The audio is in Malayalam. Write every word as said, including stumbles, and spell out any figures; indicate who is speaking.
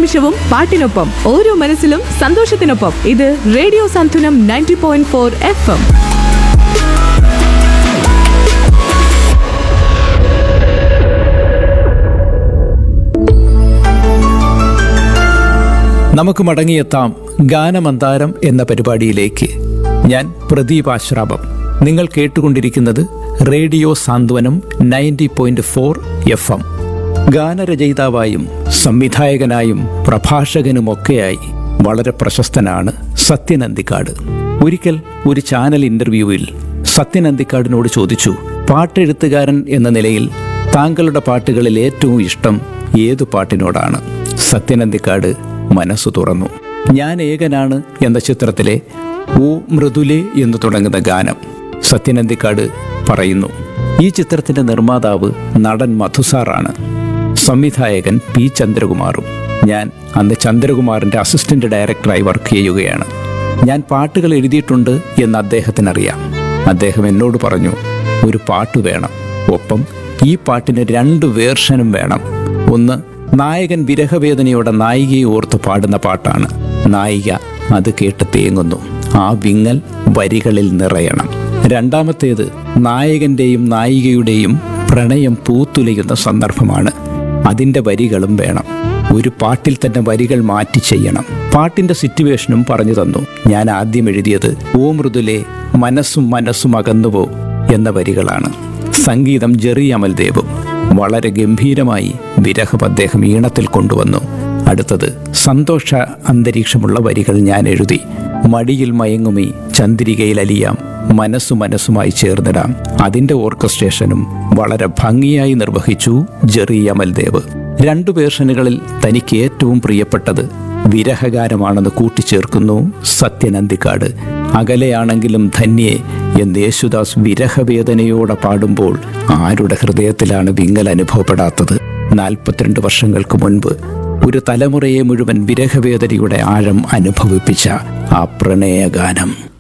Speaker 1: നിമിഷവും പാട്ടിനൊപ്പം ഓരോ മനസ്സിലും സന്തോഷത്തിനൊപ്പം. ഇത് റേഡിയോ സാന്ത്വനം ninety point four F M.
Speaker 2: നമുക്ക് മടങ്ങിയെത്താം ഗാനമന്താരം എന്ന പരിപാടിയിലേക്ക്. ഞാൻ പ്രദീപ് ആശ്രാപം. നിങ്ങൾ കേട്ടുകൊണ്ടിരിക്കുന്നത് റേഡിയോ സാന്ത്വനം ninety point four F M. ഗാനരചയിതാവായും സംവിധായകനായും പ്രഭാഷകനുമൊക്കെയായി വളരെ പ്രശസ്തനാണ് സത്യൻ അന്തിക്കാട്. ഒരിക്കൽ ഒരു ചാനൽ ഇന്റർവ്യൂവിൽ സത്യൻ അന്തിക്കാടിനോട് ചോദിച്ചു, പാട്ടെഴുത്തുകാരൻ എന്ന നിലയിൽ താങ്കളുടെ പാട്ടുകളിൽ ഏറ്റവും ഇഷ്ടം ഏതു പാട്ടിനോടാണ്? സത്യൻ അന്തിക്കാട് മനസ്സു തുറന്നു. ഞാൻ ഏകനാണ് എന്ന ചിത്രത്തിലെ ഓ മൃദുലേ എന്ന് തുടങ്ങുന്ന ഗാനം. സത്യൻ അന്തിക്കാട് പറയുന്നു, ഈ ചിത്രത്തിന്റെ നിർമ്മാതാവ് നടൻ മധുസാറാണ്, സംവിധായകൻ പി ചന്ദ്രകുമാറും. ഞാൻ അന്ന് ചന്ദ്രകുമാറിന്റെ അസിസ്റ്റന്റ് ഡയറക്ടറായി വർക്ക് ചെയ്യുകയാണ്. ഞാൻ പാട്ടുകൾ എഴുതിയിട്ടുണ്ട് എന്ന് അദ്ദേഹത്തിനറിയാം. അദ്ദേഹം എന്നോട് പറഞ്ഞു, ഒരു പാട്ട് വേണം, ഒപ്പം ഈ പാട്ടിന് രണ്ട് വേർഷനും വേണം. ഒന്ന് നായകൻ വിരഹവേദനയോടെ നായികയെ ഓർത്ത് പാടുന്ന പാട്ടാണ്. നായിക അത് കേട്ട് തേങ്ങുന്നു, ആ വിങ്ങൽ വരികളിൽ നിറയണം. രണ്ടാമത്തേത് നായകന്റെയും നായികയുടെയും പ്രണയം പൂത്തുലയുന്ന സന്ദർഭമാണ്. അതിൻ്റെ വരികളും വേണം. ഒരു പാട്ടിൽ തന്നെ വരികൾ മാറ്റി ചെയ്യണം. പാട്ടിന്റെ സിറ്റുവേഷനും പറഞ്ഞു തന്നു. ഞാൻ ആദ്യം എഴുതിയത് ഓ മൃദുലേ മനസ്സും മനസ്സും അകന്നുപോ എന്ന വരികളാണ്. സംഗീതം ജെറി അമൽദേവും. വളരെ ഗംഭീരമായി വിരഹം അദ്ദേഹം ഈണത്തിൽ കൊണ്ടുവന്നു. അടുത്തത് സന്തോഷ അന്തരീക്ഷമുള്ള വരികൾ ഞാൻ എഴുതി. മടിയിൽ മയങ്ങുമീ ചന്ദ്രികയിൽ അലിയാം, മനസ്സു മനസ്സുമായി ചേർന്നിടാം. അതിൻ്റെ ഓർക്കസ്ട്രേഷനും വളരെ ഭംഗിയായി നിർവഹിച്ചു ജെറി അമൽദേവ്. രണ്ടു വേർഷനുകളിൽ തനിക്ക് ഏറ്റവും പ്രിയപ്പെട്ടത് വിരഹഗാനമാണെന്ന് കൂട്ടിച്ചേർക്കുന്നു സത്യൻ അന്തിക്കാട്. അകലെയാണെങ്കിലും ധന്യേ എന്ന് യേശുദാസ് വിരഹവേദനയോടെ പാടുമ്പോൾ ആരുടെ ഹൃദയത്തിലാണ് വിങ്ങൽ അനുഭവപ്പെടാത്തത്? നാൽപ്പത്തിരണ്ട് വർഷങ്ങൾക്ക് മുൻപ് ഒരു തലമുറയെ മുഴുവൻ വിരഹവേദനയുടെ ആഴം അനുഭവിപ്പിച്ച ആ പ്രണയഗാനം.